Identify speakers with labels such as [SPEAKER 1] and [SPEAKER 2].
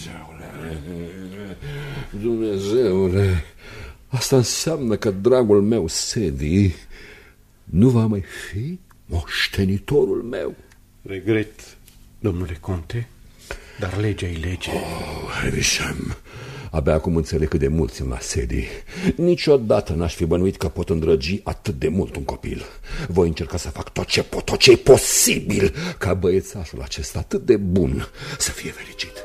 [SPEAKER 1] Dumnezeule, asta înseamnă că dragul meu Sedi nu va mai fi moștenitorul meu.
[SPEAKER 2] Regret, domnule conte, dar legea e lege.
[SPEAKER 1] Havisham, abia acum înțeleg cât de mult țin la Sedi. Niciodată n-aș fi bănuit că pot îndrăgi atât de mult un copil. Voi încerca să fac tot ce pot, tot ce e posibil ca băiețașul acesta atât de bun să fie fericit.